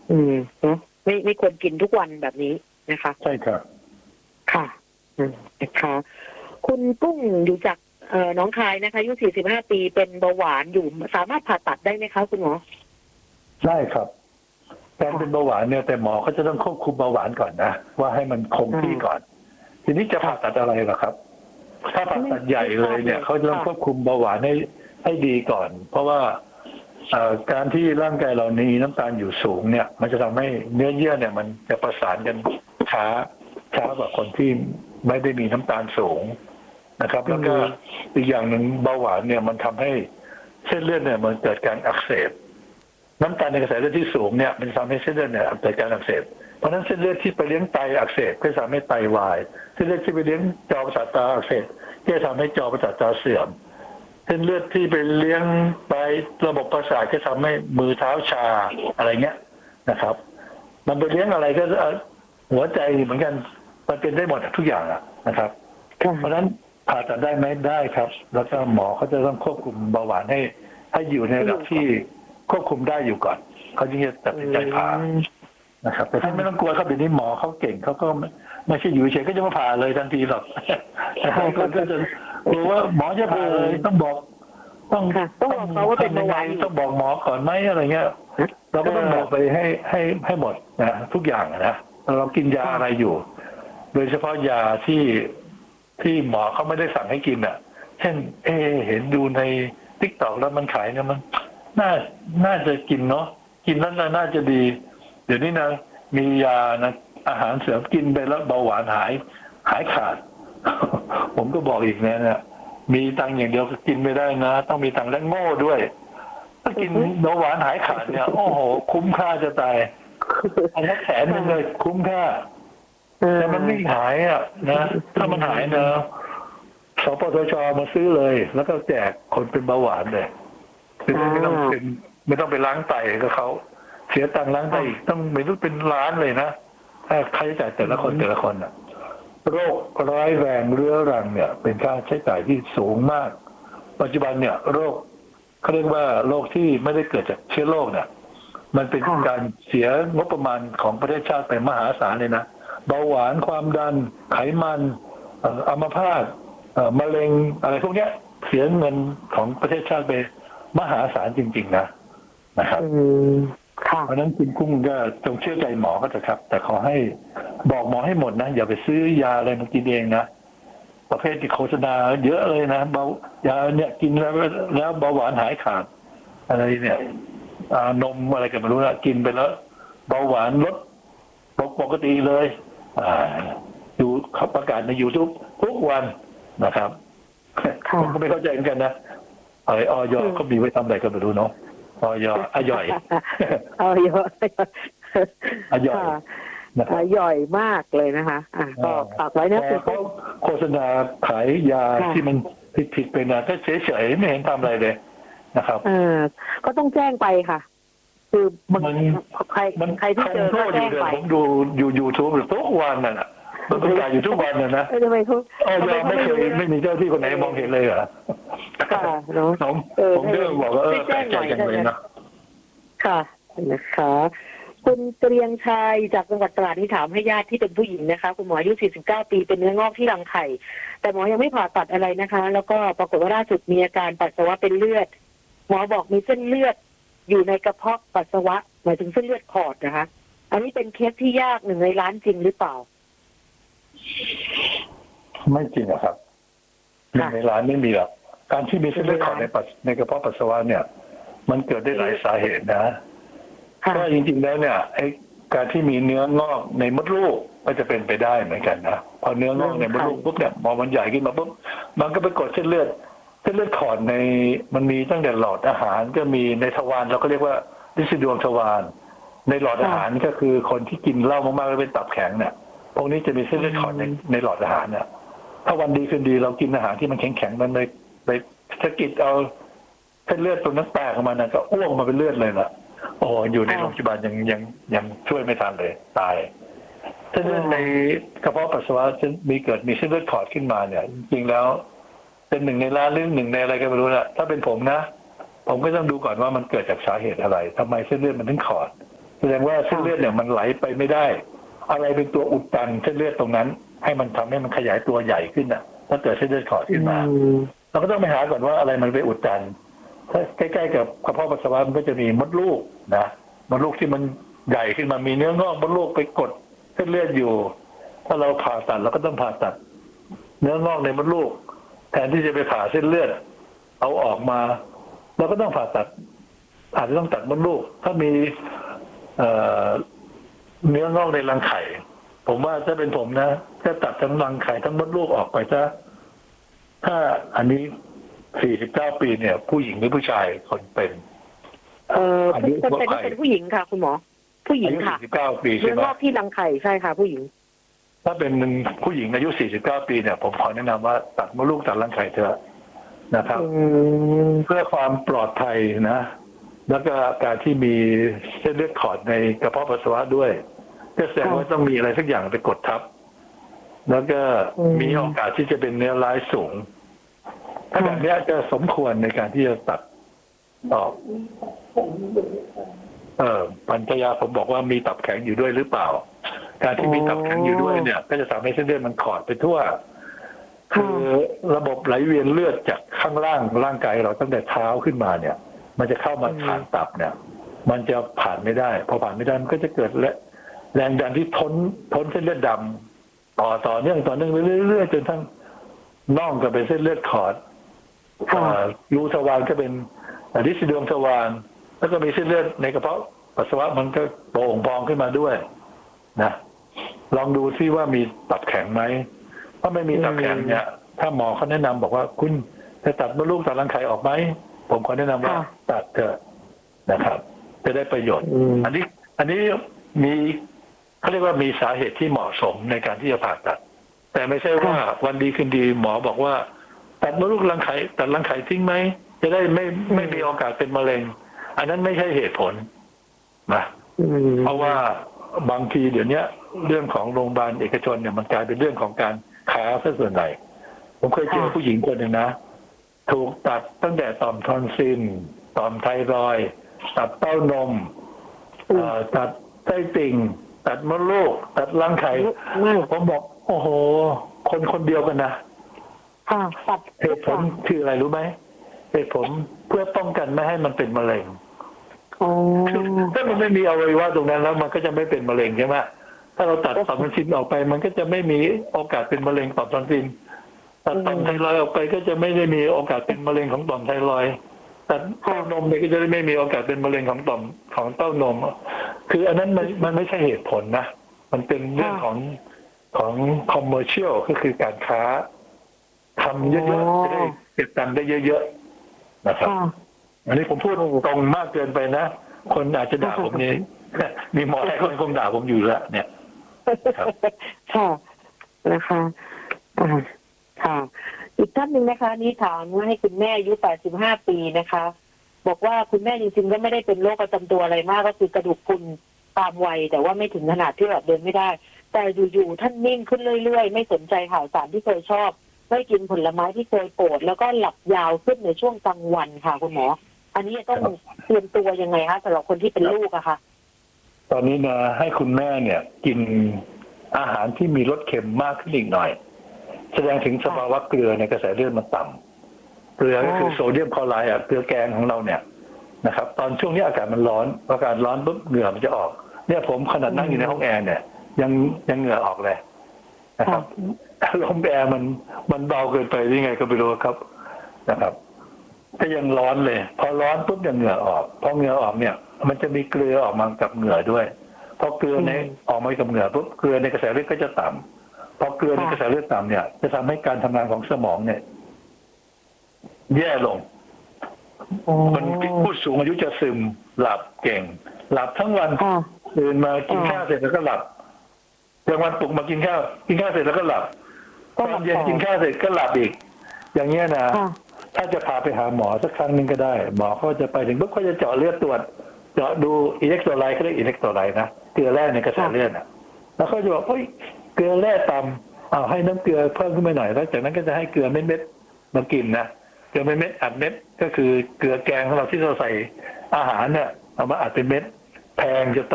เนาะไม่ควรกินทุกวันแบบนี้นะคะใช่ครับค่ะนะคะคุณกุ้งอยู่จากน้องคายนะคะอายุ45 ปีเป็นเบาหวานอยู่สามารถผ่าตัดได้ไหมคะคุณหมอได้ครับการเป็นเบาหวานเนี่ยแต่หมอเขาจะต้องควบคุมเบาหวานก่อนนะว่าให้มันคงที่ก่อนทีนี้จะผ่าตัดอะไรล่ะครับถ้าผ่าตัดใหญ่เลยเนี่ยเขาจะต้องควบคุมเบาหวานให้ดีก่อน เพราะว่าการที่ร่างกายเรามีน้ำตาลอยู่สูงเนี่ยมันจะทำให้เนื้อเยื่อเนี่ยมันจะประสานกันช้ากว่าคนที่ไม่ได้มีน้ำตาลสูงนะครับแล้วก็อีกอย่างหนึ่งเบาหวานเนี่ยมันทำให้เส้นเลือดเนี่ยมันเกิดการอักเสบน้ำตาลในกระแสเลือดที่สูงเนี่ยมันทำให้เส้นเลือดเนี่ยเกิดการอักเสบเพราะฉะนั้นเส้นเลือดที่ไปเลี้ยงไตอักเสบก็ทำให้ไตวายเส้นเลือดที่ไปเลี้ยงจอประสาทตาอักเสบก็ทำให้จอประสาทตาเสื่อมเส้นเลือดที่ไปเลี้ยงไประบบประสาทก็ทำให้มือเท้าชาอะไรเงี้ยนะครับมันไปเลี้ยงอะไรก็หัวใจเหมือนกันมันเป็นได้หมดทุกอย่างนะครับเพราะฉะนั้นผ่าตัดได้ไหมได้ครับแล้วก็หมอเขาจะต้องควบคุมเบาหวานให้อยู่ในระดับที่ควบคุมได้อยู่ก่อนเขาจึงจะตัดสินใจผ่านะครับแต่ท่านไม่ต้องกลัวครับเดี๋ยวนี้หมอเขาเก่งเขาก็ไม่ใช่อยู่เฉยก็จะมาผ่าเลยทันทีหรอกก็จะกลัวว่าหมอจะผ่าเลยต้องบอกบอกเขาว่าเป็นเบาหวานต้องบอกหมอก่อนไหมอะไรเงี้ยเราก็ต้องบอกไปให้หมดนะทุกอย่างนะเรากินยาอะไรอยู่โดยเฉพาะยาที่หมอเขาไม่ได้สั่งให้กินเช่นเห็นดูในTikTokแล้วมันขายเนี่ยมันน่าจะกินเนาะกินแล้วน่าจะดีเดี๋ยวนี้นะมียานะอาหารเสริมกินไปแล้วเบาหวานหายขาด ผมก็บอกอีกเนี่ยมีตังค์อย่างเดียวก็กินไม่ได้นะต้องมีตังค์และโง่ด้วยถ้ากินเบาหวานหายขาดเนี่ยโอ้โหคุ้มค่าจะตายอันนี้100,000เลยคุ้มค่าแต่มันไม่หายนะถ้ามันหายนะสปสช.มาซื้อเลยแล้วก็แจกคนเป็นเบาหวานเลยคือไม่ต้องไปล้างไตกับเขาเสียตังค์ล้างไตอีกต้องไม่รู้เป็นล้านเลยนะถ้าค่าใช้จ่ายแต่ละคนโรคร้ายแรงเรื้อรังเนี่ยเป็นค่าใช้จ่ายที่สูงมากปัจจุบันเนี่ยโรคเขาเรียกว่าโรคที่ไม่ได้เกิดจากเชื้อโรคเนี่ยมันเป็นการเสียงบประมาณของประเทศชาติไปมหาศาลเลยนะเบาหวานความดันไขมันอัมพาตมะเร็งอะไรพวกเนี้ยเสียเงินของประเทศชาติไปมหาศาลจริงๆนะครับเพราะนั้นคุณกุ้งก็จงเชื่อใจหมอก็เถอะครับแต่ขอให้บอกหมอให้หมดนะอย่าไปซื้อยาอะไรมากินเองนะประเภทที่โฆษณาเยอะเลยนะยาเนี่ยกินแล้วเบาหวานหายขาดอะไรเนี่ยนมอะไรกันไม่รู้นะกินไปแล้วเบาหวานลดปกติเลยดูเขาประกาศใน YouTube ทุกวันนะครับผมก็ไม่เข้าใจเหมือนกันนะออยก็มีไว้ทำอะไรก็ไม่รู้เนาะออยอย่อยย่อยมากเลยนะคะก็ฝากไว้นะคือเขาโฆษณาขายยาที่มันผิดไปนะก็เฉยๆไม่เห็นทำอะไรเลยนะครับก็ต้องแจ้งไปค่ะคือมันใครที่เจอก็แจ้งไปผมดูอยู่ YouTube ทุกวันน่ะมันประกาศอยู่ทุกวันนะทำไมเขาไม่มีเจ้าที่คนไหนมองเห็นเลยเหรอผมก็บอกว่าแปลกใจจังเลยนะค่ะนะคะคุณเกรียงชัยจากจังหวัดตราดที่ถามให้ญาติที่เป็นผู้หญิงนะคะคุณหมออายุ49 ปีเป็นเนื้องอกที่รังไข่แต่หมอยังไม่ผ่าตัดอะไรนะคะแล้วก็ปรากฏว่าล่าสุดมีอาการปัสสาวะเป็นเลือดหมอบอกมีเส้นเลือดอยู่ในกระเพาะปัสสาวะหมายถึงเส้นเลือดขอดนะคะอันนี้เป็นเคสที่ยาก1 ในล้านจริงหรือเปล่าไม่จริงครับ1 ในล้านไม่มีหรอกการที่มีเส้นเลือดขอดในกระเพาะปัสสาวะเนี่ยมันเกิดได้หลายสาเหตุนะก็จริงๆแล้วเนี่ยไอ้การที่มีเนื้องอกในมดลูกก็จะเป็นไปได้เหมือนกันนะพอเนื้องอกในมดลูกปุ๊บเนี่ยพอมันใหญ่ขึ้นมาปุ๊บมันก็ไปกดเส้นเลือดขอดในมันมีตั้งแต่หลอดอาหารก็มีในทวารเราก็เรียกว่าลิซิดวงทวารในหลอดอาหารก็คือคนที่กินเหล้ามากๆแล้วเป็นตับแข็งเนี่ยพวกนี้จะมีเส้นเลือดขอดในหลอดอาหารเนี่ยถ้าวันดีคืนดีเรากินอาหารที่มันแข็งๆมันเลยไปสะกิดเอาเส้นเลือดตรงนั้นแตกออกมาเนี่ยก็อ้วกมาเป็นเลือดเลยล่ะโอ้อยู่ในโรงพยาบาลยังช่วยไม่ทันเลยตายเส้นเลือดในกระเพาะปัสสาวะมีเส้นเลือดขอดขึ้นมาเนี่ยจริงๆแล้วเป็น1 ในล้านหรือ1 ในอะไรก็ไม่รู้นะถ้าเป็นผมนะผมก็ต้องดูก่อนว่ามันเกิดจากสาเหตุอะไรทำไมเส้นเลือดมันถึงขอดดงว่าเส้นเลือดเนี่ยมันไหลไปไม่ได้ อะไรเป็นตัวอุดตันเส้นเลือดตรงนั้น ให้มันทำให้มันขยายตัวใหญ่ขึ้นน่ะถ้าเกิดเส้นเลือดขอดขึ้นมาเราก็ต้องไปหาก่อนว่าอะไรมันไปอุดตันถ้าใกล้ๆกับกระเพาะปัสสาวะมันก็จะมีมดลูกนะมดลูกที่มันใหญ่ขึ้นมามีเนื้องอกมดลูกไปกดเส้นเลือดอยู่ ถ้าเราผ่าตัดเราก็ต้องผ่าตัดเนื้องอกในมดลูกแทนที่จะไปผ่าเส้นเลือดเอาออกมาเราก็ต้องผ่าตัดอาจจะต้องตัดมดลูกถ้ามีเนื้องอกในรังไข่ผมว่าถ้าเป็นผมนะจะตัดทั้งรังไข่ทั้งมดลูกออกไปซะถ้าอันนี้49 ปีเนี่ยผู้หญิงหรือผู้ชายคนเป็นคนเป็นผู้หญิงค่ะ คุณหมอผู้หญิงค่ะ 49 ปีใช่ไหมเนื้องอกที่รังไข่ใช่ค่ะผู้หญิงถ้าเป็นผู้หญิงอายุ49 ปีเนี่ยผมขอแนะนำว่าตัดมดลูกตัดรังไข่เถอะนะครับเพื่อความปลอดภัยนะแล้วก็การที่มีเส้นเลือดขอดในกระเพาะปัสสาวะด้วยก็แสดงว่าต้องมีอะไรสักอย่างไปกดทับแล้วก็มีโอกาสที่จะเป็นเนื้อร้ายสูงถ้าแบบนี้จะสมควรในการที่จะตัดออกปัญญาผมบอกว่ามีตับแข็งอยู่ด้วยหรือเปล่าการที่มีตับแข็งอยู่ด้วยเนี่ยก็จะทำให้เส้นเลือดมันขอดไปทั่วคือระบบไหลเวียนเลือดจากข้างล่างร่างกายเราตั้งแต่เท้าขึ้นมาเนี่ยมันจะเข้ามาผ่านตับเนี่ยมันจะผ่านไม่ได้พอผ่านไม่ได้มันก็จะเกิดแรงดันที่ทนเส้นเลือดดำต่อเนื่องเรื่อยๆจนทั้งน่องก็เป็นเส้นเลือดขอดรูทวารก็เป็นดินดวงทวารแล้วก็มีเส้นเลือดในกระเพาะปัสสาวะมันก็โป่งพองขึ้นมาด้วยนะลองดูซิว่ามีตับแข็งไหมถ้าไม่มีตับแข็งเนี่ยถ้าหมอเขาแนะนำบอกว่าคุณจะตัดมดลูกตัดรังไข่ออกไหมผมขอแนะนำว่าตัดเถอะนะครับจะได้ประโยชน์อันนี้มีเขาเรียกว่ามีสาเหตุที่เหมาะสมในการที่จะผ่าตัดแต่ไม่ใช่ว่าวันดีคืนดีหมอบอกว่าตัดมดลูกรังไข่ตัดรังไข่ทิ้งไหมจะได้ไม่มีโอกาสเป็นมะเร็งอันนั้นไม่ใช่เหตุผลนะเพราะว่าบางทีเดี๋ยวนี้เรื่องของโรงพยาบาลเอกชนเนี่ยมันกลายเป็นเรื่องของการค้าซะส่วนใหญ่ผมเคยเจอผู้หญิงคนหนึ่งนะถูกตัดตั้งแต่ต่อมทอนซิลต่อมไทรอยด์ตัดเต้านมตัดไส้ติ่งตัดมดลูกตัดรังไข่ผมบอกโอ้โหคนเดียวกันนะเหตุผลคืออะไรรู้ไหมเหตุผลเพื่อป้องกันไม่ให้มันเป็นมะเร็งถ้ามันไม่มีอวัยวะตรงนั้นแล้วมันก็จะไม่เป็นมะเร็งใช่ไหมถ้าเราตัดต่อมทอนซิลออกไปมันก็จะไม่มีโอกาสเป็นมะเร็งต่อมทอนซิลตัดต่อมไทรอยด์ออกไปก็จะไม่ได้มีโอกาสเป็นมะเร็งของต่อมไทรอยด์ตัดเต้านมเนี่ยก็จะไม่มีโอกาสเป็นมะเร็งของต่อมของเต้านมคืออันนั้นมันไม่ใช่เหตุผลนะมันเป็นเรื่องของคอมเมอร์เชียลก็คือการค้าทำเยอะๆจะได้เก็บตังค์ได้เยอะๆนะครับอันนี้ผมพูดตรงมากเกินไปนะคนอาจจะด่าผมนี่มีหมอหลายคนคงด่าผมอยู่แล้วเนี่ยค่ะนะคะค่ะอีกท่านหนึ่งนะคะนี่ถามว่าให้คุณแม่อายุ85 ปีนะคะบอกว่าคุณแม่จริงๆก็ไม่ได้เป็นโรคประจำตัวอะไรมากก็คือกระดูกพรุนตามวัยแต่ว่าไม่ถึงขนาดที่แบบเดินไม่ได้แต่อยู่ๆท่านนิ่งขึ้นเรื่อยๆไม่สนใจข่าวสารที่เคยชอบไม่กินผลไม้ที่เคยโปรดแล้วก็หลับยาวขึ้นในช่วงกลางวันค่ะคุณหมออันนี้ต้องเตรียมตัวยังไงคะสำหรับคนที่เป็นลูกอะค่ะตอนนี้นะให้คุณแม่เนี่ยกินอาหารที่มีรสเค็มมากขึ้นอีกหน่อยแสดงถึงสภาวะเกลือในกระแสเลือดมันต่ำเกลือก็คือโซเดียมคลอไรด์เกลือแกงของเราเนี่ยนะครับตอนช่วงนี้อากาศมันร้อนอากาศร้อนปุ๊บเหงื่อมันจะออกเนี่ยผมขนาดนั่งอยู่ในห้องแอร์เนี่ยยังเหงื่อออกเลยนะครับลมแอร์มันเบาเกินไปยังไงก็ไม่รู้ครับนะครับก็ยังร้อนเลยพอร้อนปุ๊บยังเหงื่อออกพอเหงื่อออกเนี่ยมันจะมีเกลือออกมากับเหงื่อด้วยพอเกลือในออกมากับเหงื่อปุ๊บเกลือในกระแสเลือดก็จะต่ำพอเกลือในกระแสเลือดต่ำเนี่ยจะทำให้การทำงานของสมองเนี่ยแย่ลงมันผู้สูงอายุจะซึมหลับเก่งหลับทั้งวันตื่นมากินข้าวเสร็จแล้วก็หลับกลางวันปลุกมากินข้าวเสร็จแล้วก็หลับตอนเย็นกินข้าวเสร็จก็หลับอีกอย่างเงี้ยนะถ้าจะพาไปหาหมอสักครั้งหนึ่งก็ได้หมอเขาจะไปถึงปุ๊บเขาจะเจาะเลือดตรวจเจาะดูอิเล็กโทรไลต์เขาเรียกอิเล็กโทรไลต์นะเกลือแร่ในกระแสเลือดแล้วเขาจะบอกเฮ้ยเกลือแร่ต่ำให้น้ำเกลือเพิ่มขึ้นมาหน่อยแล้วจากนั้นก็จะให้เกลือเม็ดๆมากินนะเกลือเม็ดอัดเม็ดก็คือเกลือแกงของเราที่เราใส่อาหารเนี่ยเอามาอัดเป็นเม็ดแพงจะ